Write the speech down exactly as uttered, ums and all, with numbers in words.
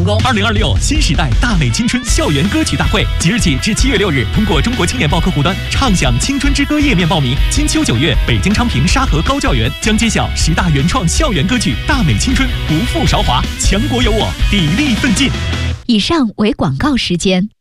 哦。二零二六新时代大美青春校园歌曲大会，即日起至七月六日，通过中国青年报客户端畅享青春之歌页面报名。金秋九月，北京昌平沙河高教园将揭晓十大原创校园歌曲，大美青春，不负韶华，强国有我，砥砺奋进。 以上为广告时间。